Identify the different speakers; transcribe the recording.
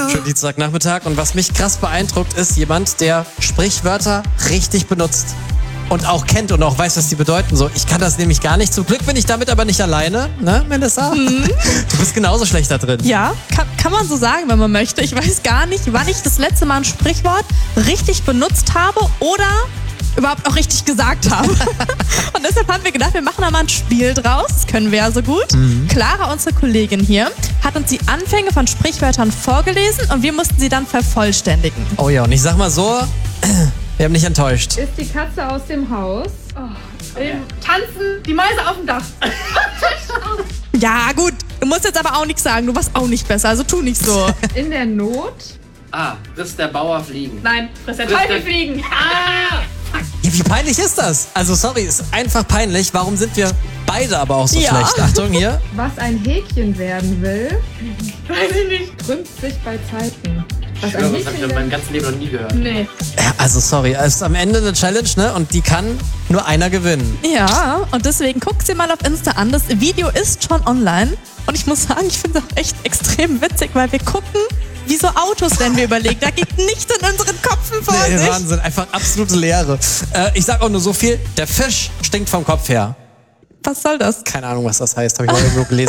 Speaker 1: Schönen Dienstagnachmittag. Und was mich krass beeindruckt, ist jemand, der Sprichwörter richtig benutzt. Und auch kennt und auch weiß, was die bedeuten. So, ich kann das nämlich gar nicht. Zum Glück bin ich damit aber nicht alleine, ne, Melissa? Du bist genauso schlecht da drin.
Speaker 2: Ja, kann man so sagen, wenn man möchte. Ich weiß gar nicht, wann ich das letzte Mal ein Sprichwort richtig benutzt habe oder überhaupt auch richtig gesagt habe. Und deshalb haben wir gedacht, wir machen da mal ein Spiel draus. Das können wir ja so gut. Clara, unsere Kollegin hier, hat uns die Anfänge von Sprichwörtern vorgelesen und wir mussten sie dann vervollständigen.
Speaker 1: Oh ja, und ich sag mal so, wir haben nicht enttäuscht.
Speaker 3: Ist die Katze aus dem Haus?
Speaker 4: Tanzen, die Mäuse auf dem Dach.
Speaker 2: Ja, gut. Du musst jetzt aber auch nichts sagen. Du warst auch nicht besser, also tu nicht so.
Speaker 3: In der Not?
Speaker 5: Frisst der Bauer Fliegen.
Speaker 4: Nein, frisst der Teufel fliegen.
Speaker 1: Ja, wie peinlich ist das? Also sorry, ist einfach peinlich. Warum sind wir beide aber auch so
Speaker 2: Ja.
Speaker 1: schlecht? Achtung hier.
Speaker 3: Was ein Häkchen werden will,
Speaker 4: Weiß ich nicht.
Speaker 3: krümmt sich bei Zeiten. Was
Speaker 5: Ich
Speaker 3: ein
Speaker 5: schwöre, das habe ich
Speaker 3: Häkchen
Speaker 5: in meinem
Speaker 3: werden
Speaker 5: ganzen Leben noch nie gehört.
Speaker 4: Nee.
Speaker 1: Ja, also sorry, es ist am Ende eine Challenge, ne? Und die kann nur einer gewinnen.
Speaker 2: Ja, und deswegen guckt sie mal auf Insta an. Das Video ist schon online. Und ich muss sagen, ich finde es auch echt extrem witzig, weil wir gucken, wie so Autos, wenn wir überlegen. Da geht nichts in unseren Köpfen vor
Speaker 1: Nee,
Speaker 2: sich.
Speaker 1: Wahnsinn, einfach absolute Leere. Ich sag auch nur so viel, der Fisch stinkt vom Kopf her.
Speaker 2: Was soll das?
Speaker 1: Keine Ahnung, was das heißt, habe ich mal irgendwo gelesen.